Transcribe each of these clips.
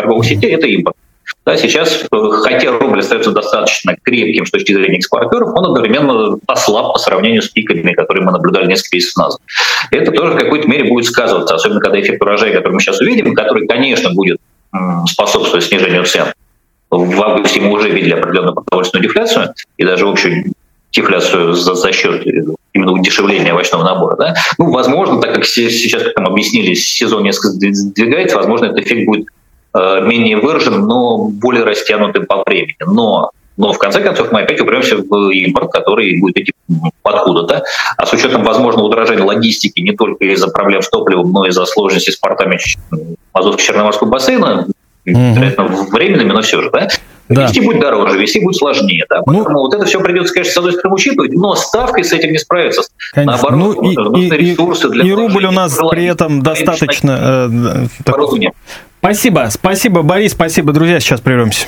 торговых сетей, это импорт. Да, сейчас, хотя рубль остается достаточно крепким с точки зрения экспортеров, он одновременно ослаб по сравнению с пиками, которые мы наблюдали несколько месяцев назад. Это тоже в какой-то мере будет сказываться, особенно когда эффект урожая, который мы сейчас увидим, который, конечно, будет способствовать снижению цен. В августе мы уже видели определенную продовольственную дефляцию и даже общую дефляцию за счет именно удешевления овощного набора. Да? Возможно, так как сейчас, как нам объяснили, сезон несколько сдвигается, возможно, этот эффект будет менее выражен, но более растянутым по времени. Но в конце концов мы опять упремся в импорт, который будет идти откуда-то. А с учетом возможного удорожания логистики не только из-за проблем с топливом, но и из-за сложностей с портами Азовско-Черноморского бассейна, вероятно, временными, но все же, да? Вести будет дороже, вести будет сложнее. Да? Поэтому вот это все придется, конечно, с одной стороны учитывать, но ставкой с этим не справиться. Конечно. Наоборот, нужны ресурсы для... И рубль у нас при этом достаточно... Спасибо, Борис, спасибо, друзья, сейчас прервемся.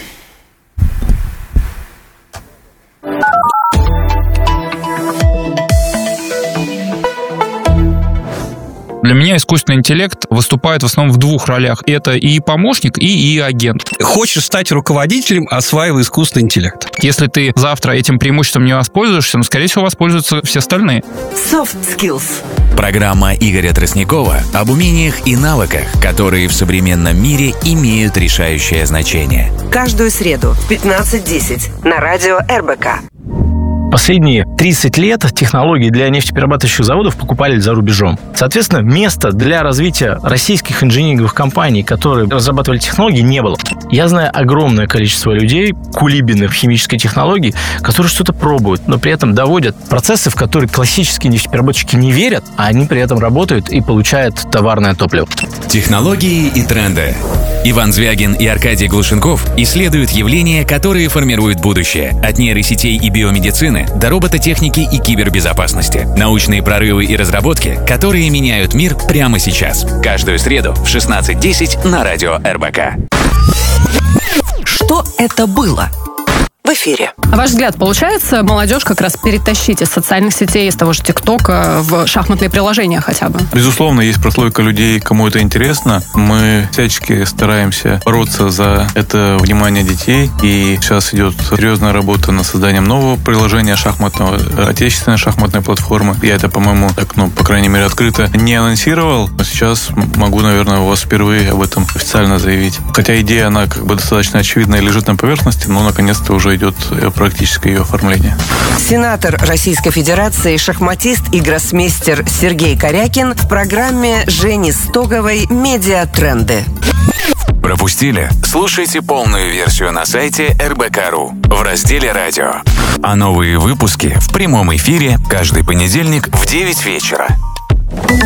Для меня искусственный интеллект выступает в основном в двух ролях. Это и помощник, и агент. Хочешь стать руководителем, осваивай искусственный интеллект. Если ты завтра этим преимуществом не воспользуешься, скорее всего, воспользуются все остальные. Soft Skills. Программа Игоря Тростникова об умениях и навыках, которые в современном мире имеют решающее значение. Каждую среду в 15:10 на радио РБК. Последние 30 лет технологии для нефтеперерабатывающих заводов покупали за рубежом. Соответственно, места для развития российских инжиниринговых компаний, которые разрабатывали технологии, не было. Я знаю огромное количество людей, кулибиных химической технологии, которые что-то пробуют, но при этом доводят процессы, в которые классические нефтепереработчики не верят, а они при этом работают и получают товарное топливо. Технологии и тренды. Иван Звягин и Аркадий Глушенков исследуют явления, которые формируют будущее. От нейросетей и биомедицины до робототехники и кибербезопасности. Научные прорывы и разработки, которые меняют мир прямо сейчас. Каждую среду в 16:10 на радио РБК. Что это было? В эфире. На ваш взгляд, получается молодежь как раз перетащить из социальных сетей, из того же ТикТока в шахматные приложения хотя бы? Безусловно, есть прослойка людей, кому это интересно. Мы всячески стараемся бороться за это внимание детей. И сейчас идет серьезная работа над созданием нового приложения шахматного, отечественной шахматной платформы. Я это, по-моему, так, по крайней мере, открыто не анонсировал. Но сейчас могу, наверное, у вас впервые об этом официально заявить. Хотя идея, она достаточно очевидная и лежит на поверхности, но наконец-то уже идет практическое ее оформление. Сенатор Российской Федерации, шахматист и гроссмейстер Сергей Корякин в программе Жени Стоговой «Медиатренды». Пропустили? Слушайте полную версию на сайте РБК.ру в разделе «Радио». А новые выпуски в прямом эфире каждый понедельник в 9 вечера.